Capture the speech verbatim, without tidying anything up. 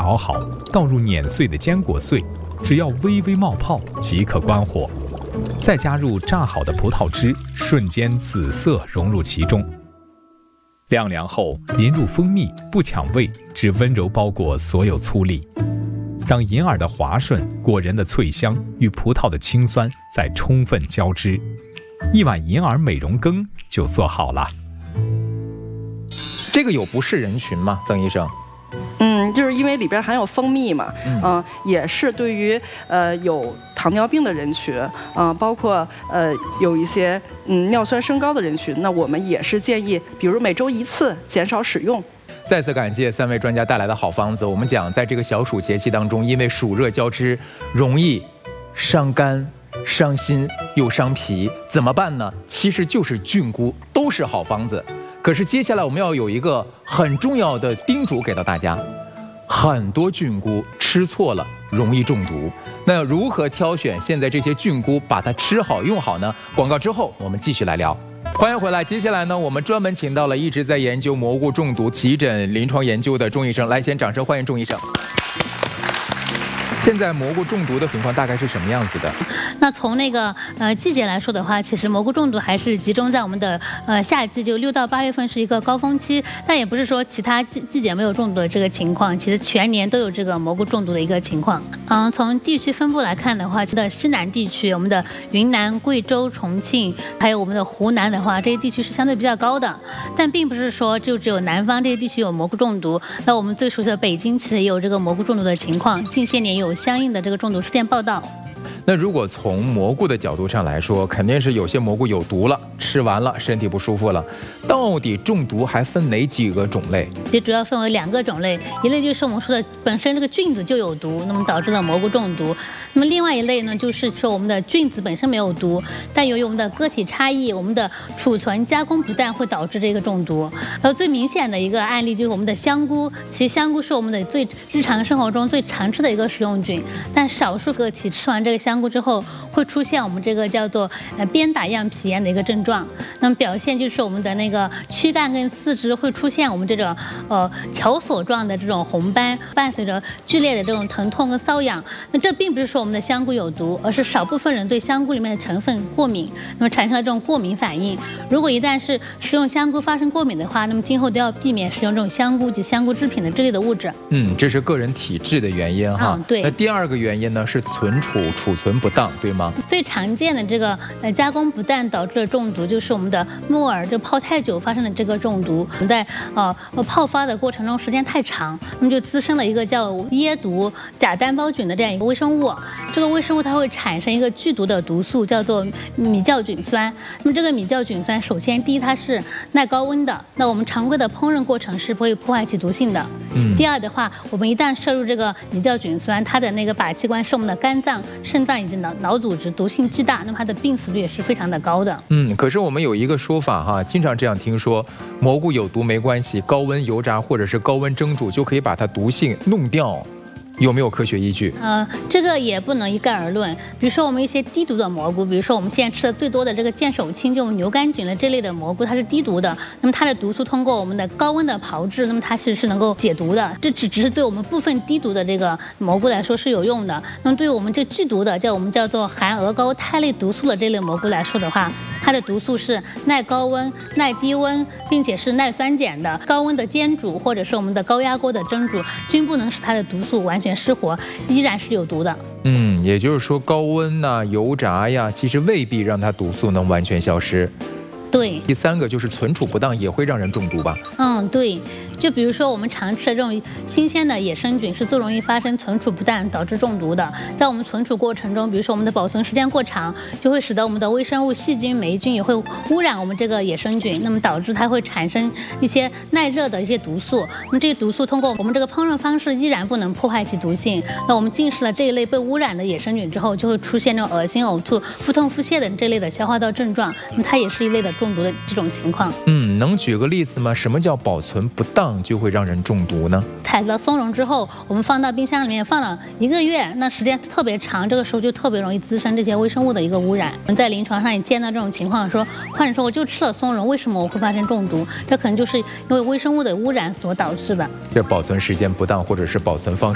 捣好，倒入碾碎的坚果碎，只要微微冒泡即可关火，再加入榨好的葡萄汁，瞬间紫色融入其中。晾凉后淋入蜂蜜，不抢味，只温柔包裹所有粗粒，让银耳的滑顺、果仁的脆香与葡萄的清酸再充分交织，一碗银耳美容羹就做好了。 这个有不适人群吗，曾医生？ 嗯，就是因为里边含有蜂蜜嘛，嗯、呃，也是对于呃有糖尿病的人群，啊、呃，包括呃有一些嗯尿酸升高的人群，那我们也是建议，比如每周一次，减少使用。 再次感谢三位专家带来的好方子。我们讲，在这个小暑节气当中，因为暑热交织，容易伤肝、伤心又伤脾，怎么办呢？其实就是菌菇都是好方子。可是接下来我们要有一个很重要的叮嘱给到大家，很多菌菇吃错了容易中毒。那如何挑选现在这些菌菇，把它吃好用好呢？广告之后我们继续来聊。欢迎回来，接下来呢，我们专门请到了一直在研究蘑菇中毒急诊临床研究的钟医生，来，先掌声欢迎钟医生。现在蘑菇中毒的情况大概是什么样子的？ 那从那个呃季节来说的话，其实蘑菇中毒还是集中在我们的呃夏季，就六到八月份是一个高峰期，但也不是说其他季季节没有中毒的这个情况，其实全年都有这个蘑菇中毒的一个情况。嗯，从地区分布来看的话，的西南地区，我们的云南、贵州、重庆，还有我们的湖南的话，这些地区是相对比较高的，但并不是说就只有南方这些地区有蘑菇中毒。那我们最熟悉的北京其实也有这个蘑菇中毒的情况，近些年有相应的这个中毒事件报道。 那如果从蘑菇的角度上来说，肯定是有些蘑菇有毒了，吃完了身体不舒服了。到底中毒还分哪几个种类？ 这主要分为两个种类，一类就是我们说的本身这个菌子就有毒，那么导致了蘑菇中毒。那么另外一类呢，就是说我们的菌子本身没有毒，但由于我们的个体差异，我们的储存加工不当会导致这个中毒。然后最明显的一个案例就是我们的香菇，其实香菇是我们的最日常生活中最常吃的一个食用菌，但少数个体吃完这个香菇之后会出现我们这个叫做呃鞭打样皮炎的一个症状。那么表现就是我们的那个躯干跟四肢会出现我们这种呃条索状的这种红斑，伴随着剧烈的这种疼痛跟瘙痒。那这并不是说我们的香菇有毒，而是少部分人对香菇里面的成分过敏，那么产生了这种过敏反应。如果一旦是食用香菇发生过敏的话，那么今后都要避免食用这种香菇及香菇制品的这类的物质。 嗯，这是个人体质的原因哈。 嗯，对。 那第二个原因呢是存储储存不当，对吗？ 最常见的这个呃加工不当导致的中毒，就是我们的木耳这泡太久发生的这个中毒。我们在呃泡发的过程中时间太长，那么就滋生了一个叫椰毒假单胞菌的这样一个微生物。这个微生物它会产生一个剧毒的毒素，叫做米酵菌酸。那么这个米酵菌酸，首先第一它是耐高温的，那我们常规的烹饪过程是不会破坏其毒性的。嗯。第二的话，我们一旦摄入这个米酵菌酸，它的那个靶器官是我们的肝脏、肾脏以及脑脑组织，毒性巨大，那么它的病死率也是非常的高的。 嗯，可是我们有一个说法哈，经常这样听说，蘑菇有毒没关系，高温油炸或者是高温蒸煮就可以把它毒性弄掉。有没有科学依据？ 呃，这个也不能一概而论。比如说我们一些低毒的蘑菇，比如说我们现在吃的最多的这个剑手青，就我们牛肝菌的这类的蘑菇，它是低毒的。那么它的毒素通过我们的高温的炮制，那么它其实是能够解毒的。这只只是对我们部分低毒的这个蘑菇来说是有用的。那么对于我们这剧毒的，叫我们叫做含鹅膏肽类毒素的这类蘑菇来说的话，它的毒素是耐高温、耐低温，并且是耐酸碱的。高温的煎煮或者是我们的高压锅的蒸煮，均不能使它的毒素完全失活，依然是有毒的。 嗯，也就是说高温呐、啊、油炸呀，其实未必让它毒素能完全消失。 对。 第三个就是存储不当，也会让人中毒吧？ 嗯，对。就比如说我们常吃的这种新鲜的野生菌是最容易发生存储不当导致中毒的。在我们存储过程中，比如说我们的保存时间过长，就会使得我们的微生物、细菌、霉菌也会污染我们这个野生菌，那么导致它会产生一些耐热的一些毒素。那么这些毒素通过我们这个烹饪方式依然不能破坏其毒性。那我们进食了这一类被污染的野生菌之后，就会出现这种恶心、呕吐、腹痛、腹泻等这类的消化道症状，那么它也是一类的中毒的这种情况。 嗯，能举个例子吗？什么叫保存不当就会让人中毒呢？ 采了松茸之后，我们放到冰箱里面放了一个月，那时间特别长，这个时候就特别容易滋生这些微生物的一个污染。我们在临床上也见到这种情况，说患者说我就吃了松茸，为什么我会发生中毒？这可能就是因为微生物的污染所导致的。 这保存时间不当，或者是保存方式